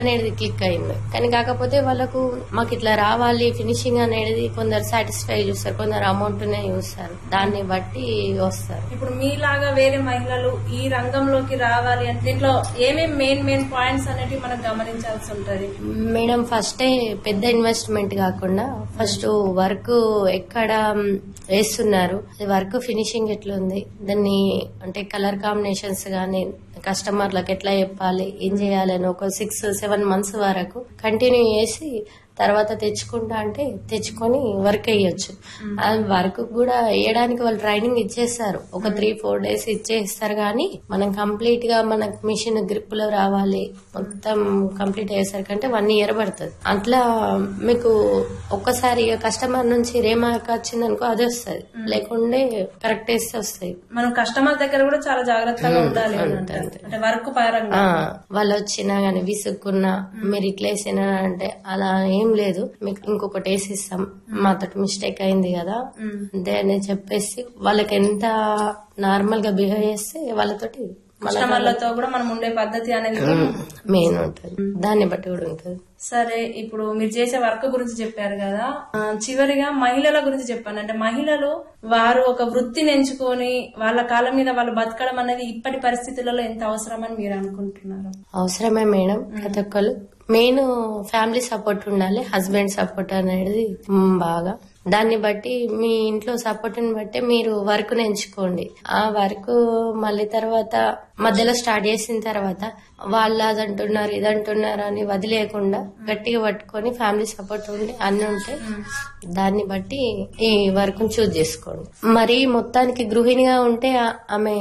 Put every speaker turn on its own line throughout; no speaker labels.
అనేది క్లిక్ అయింది. కానీ కాకపోతే వాళ్ళకు మాకు ఇట్లా రావాలి ఫినిషింగ్ అనేది కొందరు సాటిస్ఫై చూస్తారు, కొందరు అమౌంట్ నే చూస్తారు, దాన్ని బట్టి వస్తారు.
ఇప్పుడు మీలాగా వేరే మహిళలు ఈ రంగంలోకి రావాలి అంటే దీంట్లో ఏమేమి మెయిన్ పాయింట్స్ అనేవి మనం గమనించాల్సి ఉంటది
మేడం? ఫస్టే పెద్ద ఇన్వెస్ట్మెంట్ కాకుండా ఫస్ట్ వర్క్ ఎక్కడ వేస్తున్నారు, వర్క్ ఫినిషింగ్ ఎట్లుంది, దాన్ని అంటే కలర్ కాంబినేషన్స్ గానీ కస్టమర్లకు ఎట్లా చెప్పాలి, ఏం చేయాలని ఒక 6-7 months వరకు కంటిన్యూ చేసి తర్వాత తెచ్చుకుంటా అంటే తెచ్చుకొని వర్క్ వేయొచ్చు. ఆ వర్క్ కూడా వేయడానికి వాళ్ళు ట్రైనింగ్ ఇచ్చేస్తారు, ఒక 3-4 days ఇచ్చేస్తారు. కానీ మనం కంప్లీట్ గా మనకు మిషన్ గ్రిప్ లో రావాలి, మొత్తం కంప్లీట్ అయ్యేసరికంటే 1 year పడుతుంది. అట్లా మీకు ఒక్కసారి కస్టమర్ నుంచి రేమార్క్ వచ్చిందనుకో అది వస్తుంది, లేకుంటే కరెక్ట్ వేస్తే వస్తాయి.
మనం కస్టమర్ దగ్గర కూడా చాలా జాగ్రత్తగా ఉండాలి. వర్క్ పరంగా
వాళ్ళు వచ్చినా గానీ విసుక్కున్నా మీరు ఇట్లా వేసినా అంటే అలా ఏం లేదు, మీకు ఇంకొకటి వేసిస్తాం, మాతో మిస్టేక్ అయింది కదా అంతే అని చెప్పేసి వాళ్ళకి ఎంత నార్మల్ గా బిహేవ్ చేస్తే వాళ్ళతోటి
కస్టమర్లతో కూడా మనం ఉండే పద్ధతి అనేది
మెయిన్ ఉంటుంది, దాన్ని బట్టి కూడా ఉంటుంది.
సరే, ఇప్పుడు మీరు చేసే వర్క్ గురించి చెప్పారు కదా, చివరిగా మహిళల గురించి చెప్పాను. అంటే మహిళలు వారు ఒక వృత్తిని ఎంచుకొని వాళ్ళ కాళ్ళ మీద వాళ్ళు బతకడం అనేది ఇప్పటి పరిస్థితులలో ఎంత అవసరమని మీరు అనుకుంటున్నారు?
అవసరమే మేడం. ప్రతి ఒక్కరు మెయిన్ ఫ్యామిలీ సపోర్ట్ ఉండాలి, హస్బెండ్ సపోర్ట్ అనేది బాగా. దాన్ని బట్టి మీ ఇంట్లో సపోర్ట్ ని బట్టి మీరు వర్క్ ని ఎంచుకోండి. ఆ వర్క్ మళ్ళీ తర్వాత మధ్యలో స్టార్ట్ చేసిన తర్వాత వాళ్ళు అదంటున్నారు ఇదంటున్నారు అని వదిలేయకుండా గట్టిగా పట్టుకొని ఫ్యామిలీ సపోర్ట్ ఉండి అన్ని ఉంటే దాన్ని బట్టి ఈ వర్క్ ని చూజ్ చేసుకోండి. మరి మొత్తానికి గృహిణిగా ఉంటే ఆమె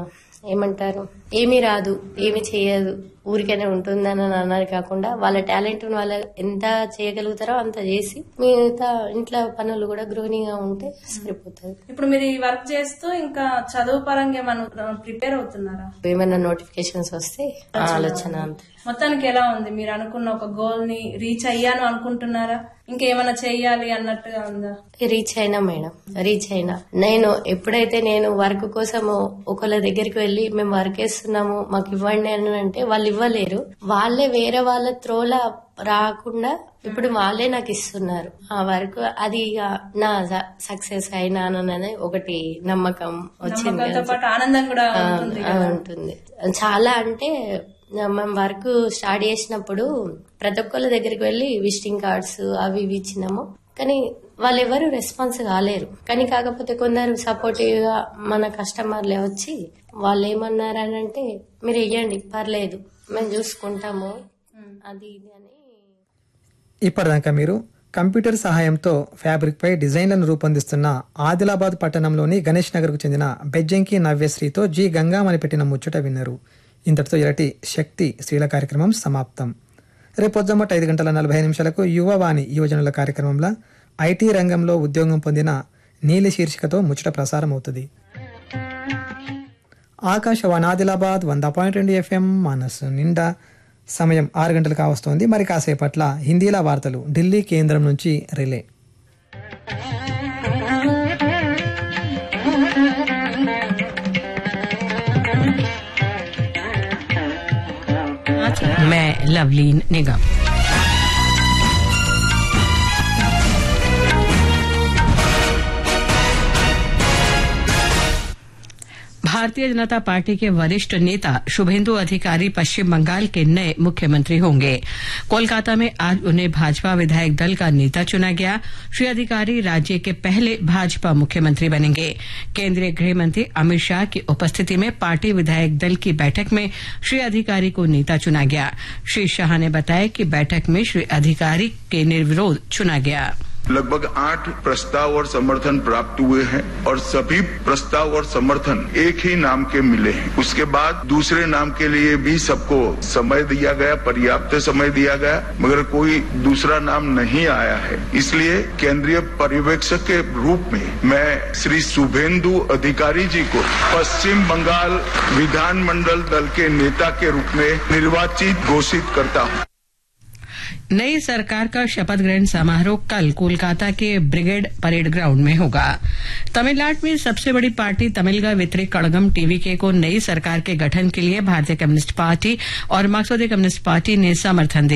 ఏమంటారు, ఏమీ రాదు, ఏమి చేయదు, ఊరికనే ఉంటుందని అన్నది కాకుండా వాళ్ళ టాలెంట్ వాళ్ళ ఎంత చేయగలుగుతారో అంత చేసి మిగతా ఇంట్లో పనులు కూడా గృహిణిగా ఉంటే సరిపోతుంది.
ఇప్పుడు మీరు ఈ వర్క్ చేస్తూ ఇంకా చదువు పరంగా ఏమైనా ప్రిపేర్ అవుతున్నారా?
ఏమైనా నోటిఫికేషన్స్ వస్తే ఆలోచన అంతే.
మొత్తానికి ఎలా ఉంది? మీరు అనుకున్న ఒక గోల్ ని రీచ్ అయ్యాను అనుకుంటున్నారా? ఇంకేమైనా చెయ్యాలి అన్నట్టుగా ఉందా?
రీచ్ అయినా మేడం, రీచ్ అయినా. నేను ఎప్పుడైతే నేను వర్క్ కోసము ఒకళ్ళ దగ్గరికి వెళ్లి మేము వర్క్ వేస్తున్నాము మాకు ఇవ్వండి అని అంటే వాళ్ళు ఇవ్వలేరు, వాళ్ళే వేరే వాళ్ళ త్రోలా రాకుండా ఇప్పుడు వాళ్ళే నాకు ఇస్తున్నారు ఆ వర్క్. అది నా సక్సెస్ అయినాననే ఒకటి నమ్మకం వచ్చింది,
ఆనందం కూడా
ఉంటుంది. చాలా అంటే మేము వర్క్ స్టార్ట్ చేసినప్పుడు ప్రతి ఒక్కళ్ళ దగ్గరికి వెళ్లి విజిటింగ్ కార్డ్స్ అవి ఇవి ఇచ్చినాము, కానీ వాళ్ళు ఎవరు రెస్పాన్స్ కాలేరు. కానీ కాకపోతే కొందరు సపోర్టివ్ గా మన కస్టమర్లే వచ్చి వాళ్ళు ఏమన్నారనంటే మీరు వెయ్యండి పర్లేదు మేము చూసుకుంటాము అది ఇది అని.
ఇప్పటిదాకా మీరు కంప్యూటర్ సహాయంతో ఫ్యాబ్రిక్ పై డిజైన్లను రూపొందిస్తున్న ఆదిలాబాద్ పట్టణంలోని గణేష్ నగర్ కు చెందిన బెజ్జంకి నవ్యశ్రీతో జి గంగామని పెట్టిన ముచ్చట విన్నారు. ఇంతటితో ఇలాంటి శక్తి స్త్రీల కార్యక్రమం సమాప్తం. రేపొద్దుమట 5:40 యువవాణి యువజనుల కార్యక్రమంలో ఐటీ రంగంలో ఉద్యోగం పొందిన నీలి శీర్షికతో ముచ్చట ప్రసారం అవుతుంది. ఆకాశవాణి ఆదిలాబాద్ 100.2 FM మనసు నిండా. సమయం 6 గంటలు కావస్తోంది. మరి కాసేపట్ల హిందీలో వార్తలు ఢిల్లీ కేంద్రం నుంచి రిలే.
मैं लवलीन निगम। भारतीय जनता पार्टी के वरिष्ठ नेता शुभेंदु अधिकारी पश्चिम बंगाल के नए मुख्यमंत्री होंगे। कोलकाता में आज उन्हें भाजपा विधायक दल का नेता चुना गया। श्री अधिकारी राज्य के पहले भाजपा मुख्यमंत्री बनेंगे। केंद्रीय गृह मंत्री अमित शाह की उपस्थिति में पार्टी विधायक दल की बैठक में श्री अधिकारी को नेता चुना गया। श्री शाह ने बताया कि बैठक में श्री अधिकारी के निर्विरोध चुना गया।
लगभग 8 प्रस्ताव और समर्थन प्राप्त हुए हैं और सभी प्रस्ताव और समर्थन एक ही नाम के मिले हैं। उसके बाद दूसरे नाम के लिए भी सबको समय दिया गया, पर्याप्त समय दिया गया, मगर कोई दूसरा नाम नहीं आया है। इसलिए केंद्रीय पर्यवेक्षक के रूप में मैं श्री शुभेंदु अधिकारी जी को पश्चिम बंगाल विधानमंडल दल के नेता के रूप में निर्वाचित घोषित करता हूँ।
नई सरकार का शपथ ग्रहण समारोह कल कोलकाता के ब्रिगेड परेड ग्राउंड में होगा। तमिलनाडु में सबसे बड़ी पार्टी तमिलगा वितरिक कड़गम टीवीके को नई सरकार के गठन के लिए भारतीय कम्युनिस्ट पार्टी और मार्क्सवादी कम्युनिस्ट पार्टी ने समर्थन